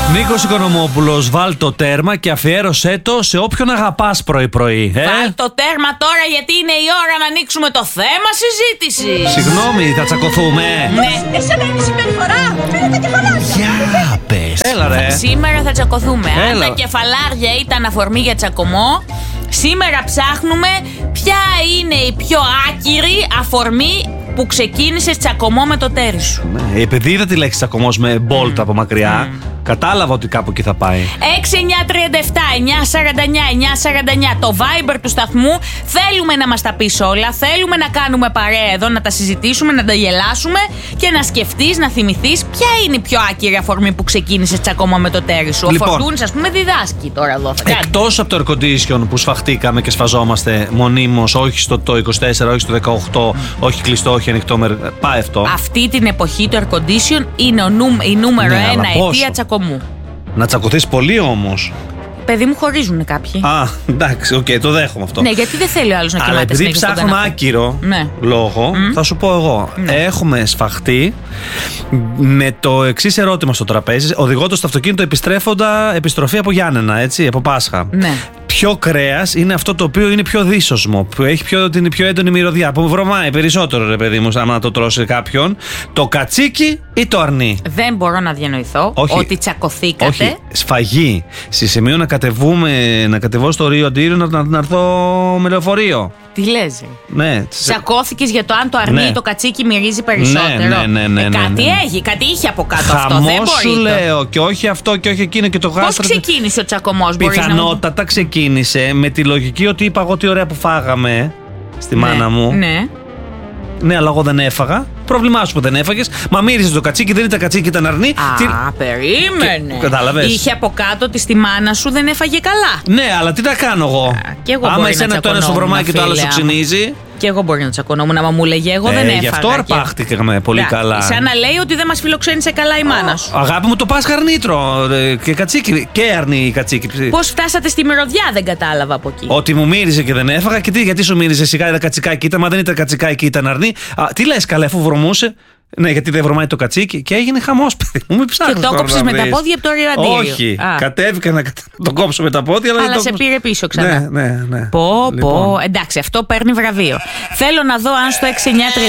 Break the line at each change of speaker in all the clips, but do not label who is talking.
Νίκος Οικονομόπουλος, βάλ το τέρμα και αφιέρωσέ το σε όποιον αγαπάς πρωί-πρωί.
Βάλ το τέρμα τώρα, γιατί είναι η ώρα να ανοίξουμε το θέμα συζήτηση.
Συγγνώμη, θα τσακωθούμε.
Ναι.
Εσένα είναι η συμπεριφορά. Πήρε τα κεφαλάρια.
Για πες. Έλα ρε.
Σήμερα θα τσακωθούμε.
Έλα.
Αν τα κεφαλάρια ήταν αφορμή για τσακωμό, σήμερα ψάχνουμε ποια είναι η πιο άκυρη αφορμή που ξεκίνησε τσακωμό με το τέρι σου.
Ναι, επειδή είδα τη λέξη τσακωμός με μπόλτ από μακριά, κατάλαβα ότι κάπου εκεί θα πάει.
6-9-37-949-949 το Viber του σταθμού. Θέλουμε να μας τα πεις όλα. Θέλουμε να κάνουμε παρέα εδώ, να τα συζητήσουμε, να τα γελάσουμε και να σκεφτείς, να θυμηθείς ποια είναι η πιο άκυρη αφορμή που ξεκίνησε τσακωμό με το τέρι σου.
Λοιπόν,
ο Φορτούνης, ας πούμε, διδάσκει τώρα εδώ.
εκτός από το air condition που σφαχτήκαμε και σφαζόμαστε μονίμως, όχι στο 24, όχι στο 18, όχι κλειστό, όχι ανοιχτό. Πάει αυτό.
Αυτή την εποχή το air condition είναι η νούμερο
Ναι, αλλά
1
πόσο?
αιτία τσακωμού.
Να τσακωθείς πολύ όμως.
Παιδί μου, χωρίζουν κάποιοι.
Α, εντάξει, οκ, το δέχομαι αυτό.
Ναι, γιατί δεν θέλει ο άλλος να
Αλλά
κοιμάται
επειδή
συνέχεια στον
ψάχνουμε
καναπέ.
άκυρο
Ναι.
λόγο, θα σου πω εγώ.
Ναι.
Έχουμε σφαχτεί με το εξής ερώτημα στο τραπέζι, οδηγώντας το αυτοκίνητο επιστροφή από Γιάννενα, έτσι, από Πάσχα.
Ναι.
Ποιο κρέας είναι αυτό το οποίο είναι πιο δύσοσμο, που έχει την πιο έντονη μυρωδιά, που βρωμάει περισσότερο, ρε παιδί μου, άμα το τρώσει κάποιον, το κατσίκι ή το αρνί?
Δεν μπορώ να διανοηθώ ότι τσακωθήκατε.
Όχι, σφαγή. Σε σημείο να κατεβώ στο Ρίο Αντίριο να έρθω με λεωφορείο.
Τι λες?
Ναι.
Τσακώθηκες για το αν το αρνί ή
Ναι.
το κατσίκι μυρίζει περισσότερο.
Ναι.
Κάτι είχε από κάτω αυτό. Δεν
Χαμός σου
μπορεί.
λέω, και όχι αυτό και όχι εκείνο και το
Πώς
γάστρο.
ξεκίνησε ο τσακωμός, μπορείς να μου...
Πιθανότατα ξεκίνησε με τη λογική ότι είπα εγώ τι ωραία που φάγαμε στη μάνα μου.
Ναι.
Ναι, αλλά εγώ δεν έφαγα. Πρόβλημά σου που δεν έφαγες. Μα μύριζε το κατσίκι, δεν ήταν κατσίκι, ήταν αρνί.
Περίμενε.
Κατάλαβες.
Είχε από κάτω ότι στη μάνα σου δεν έφαγε καλά.
Ναι, αλλά τι να κάνω εγώ.
κι εγώ
Άμα
μπορεί
εσένα
να
το ένα σου
τσακωνόμουν,
βρωμάει και το άλλο σου
φίλε,
ξυνίζει.
Και εγώ μπορεί να τσακωνόμουν, άμα μου λέγε εγώ δεν έφαγα.
Γι' αυτό αρπάχτηκαμε πολύ καλά.
Σαν να λέει ότι δεν μας φιλοξένησε καλά η μάνα σου.
Αγάπη μου, το Πάσχα αρνίτρο και κατσίκι. Και αρνί κατσίκι.
Πώς φτάσατε στη μυρωδιά, δεν κατάλαβα από εκεί.
Ότι μου μύριζε και δεν έφαγα. Και γιατί σου μύριζε σιγά, ένα κατσικάκι ήταν, μα δεν ήταν κατσικάκι, ήταν αρνί. Τι λες, καλά, αφού βρωμούσε. Ναι, γιατί δεν βρωμάει το κατσίκι και έγινε χαμός, παιδί μου. Μην ψάχνεις.
Και το κόψες με τα πόδια από το Ριοαντήριο.
Όχι. Κατέβηκα να το κόψω με τα πόδια,
αλλά σε πήρε πίσω ξανά.
Ναι.
Πω. Εντάξει, αυτό παίρνει βραβείο. Θέλω να δω αν στο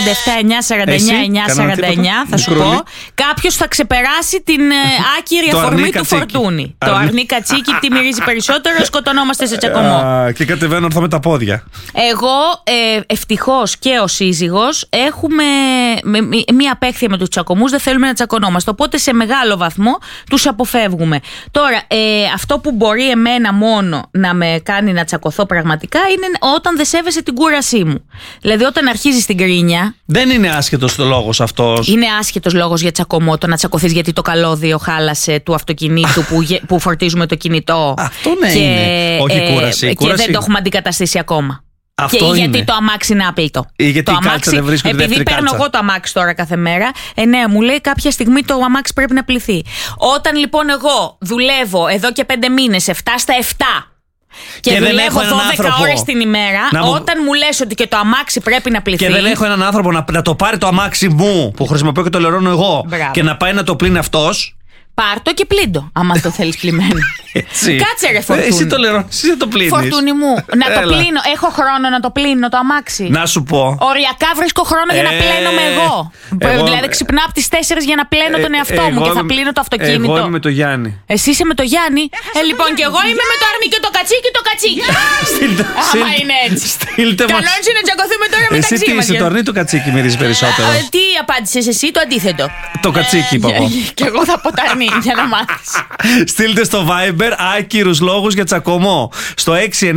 6-9-37-949-949 θα σου πω, κάποιος θα ξεπεράσει την άκυρη αφορμή του Φορτούνη. Το αρνί κατσίκι, τι μυρίζει περισσότερο, σκοτωνόμαστε σε τσακωμό.
Και κατεβαίνω ορθά με τα πόδια.
Εγώ ευτυχώς και ο σύζυγος έχουμε μία απέχθεια με τους τσακωμούς, δεν θέλουμε να τσακωνόμαστε. Οπότε σε μεγάλο βαθμό τους αποφεύγουμε. Τώρα, αυτό που μπορεί εμένα μόνο να με κάνει να τσακωθώ πραγματικά είναι όταν δεν σέβεσαι την κούρασή μου. Δηλαδή, όταν αρχίζεις την κρίνια.
Δεν είναι άσχετος το λόγος αυτός.
Είναι άσχετος λόγος για τσακωμό το να τσακωθείς γιατί το καλώδιο χάλασε του αυτοκινήτου που φορτίζουμε το κινητό.
Αυτό ναι, είναι. Όχι κούραση.
Και δεν το έχουμε αντικαταστήσει ακόμα.
Αυτό
και
είναι.
γιατί το αμάξι είναι άπλυτο.
Ή γιατί η κάλτσα δεν βρίσκει τη δεύτερη
επειδή παίρνω
κάλτσα.
εγώ το αμάξι τώρα κάθε μέρα, ναι, μου λέει κάποια στιγμή το αμάξι πρέπει να πληθεί. Όταν λοιπόν εγώ δουλεύω εδώ και 5 μήνες, 7 στα 7. Και δουλεύω 12 ώρες την ημέρα, όταν μου λες ότι και το αμάξι πρέπει να πληθεί.
Και δεν έχω έναν άνθρωπο να το πάρει το αμάξι μου που χρησιμοποιώ και το λερώνω εγώ.
Μπράβο.
Και να πάει να το πλύνει αυτός.
Πάρ' το και πλύντο, άμα το θέλεις πλυμμένο. Κάτσε ρε Φορτούνη.
Εσύ το λερώνεις, εσύ δεν το πλύνεις.
Φορτούνη μου, να το πλύνω. Έχω χρόνο να το πλύνω το αμάξι.
Να σου πω.
Οριακά βρίσκω χρόνο για να πλένομαι εγώ. Δηλαδή ξυπνάω από τις 4 για να πλένω τον εαυτό μου και θα πλύνω το αυτοκίνητο.
Εγώ είμαι με το Γιάννη.
Εσύ είσαι με το Γιάννη. Λοιπόν, και εγώ είμαι με το αρνί και το κατσίκι το κατσίκι. Άμα είναι έτσι. Κανόνες είναι να τσακωθούμε τώρα μεταξύ μας.
Εσύ τι είσαι, το αρνί το κατσίκι μυρίζει περισσότερο?
Τι απάντησες εσύ, το αντίθετο.
Το κατσίκι είπα εγώ.
Και εγώ θα πω το αρνί για να μάθεις.
Στείλτε στο Viber άκυρους λόγους για τσακωμό. Στο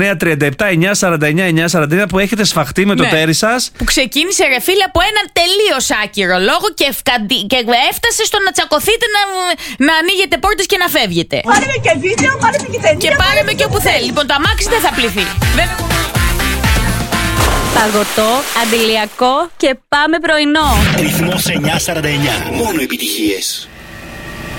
6-9-37-949-949 που έχετε σφαχτεί με το τέρι σας.
Που ξεκίνησε ρε φίλε από έναν τελείως άκυρο λόγο και έφτασε στο να τσακωθείτε, να ανοίγετε πόρτες και να φεύγετε.
Πάρε με και βίντεο, πάρε με και ταινία.
Και πάρε με και όπου θέλει. Λοιπόν, το αμάξι δεν θα πληθεί.
Παγωτό, αντιλιακό και πάμε πρωινό.
Ρυθμός 949. Μόνο επιτυχίες.